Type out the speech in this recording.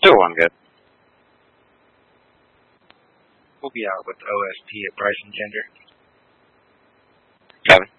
2-1 good. We'll be out with OSP at Bryson Gender. Kevin.